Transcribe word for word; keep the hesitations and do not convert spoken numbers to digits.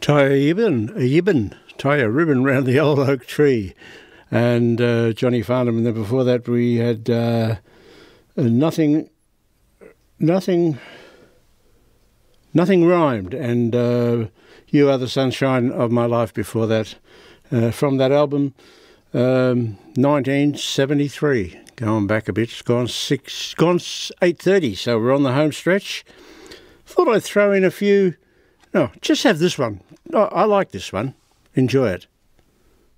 Tie a ribbon, a ribbon, tie a ribbon round the old oak tree. And uh, Johnny Farnham, and then before that we had uh, nothing, nothing, nothing rhymed, and uh, You Are the Sunshine of My Life before that, uh, from that album, um, nineteen seventy-three. Going back a bit, it's gone six, gone eight thirty, so we're on the home stretch. Thought I'd throw in a few. No, just have this one. I, I like this one. Enjoy it.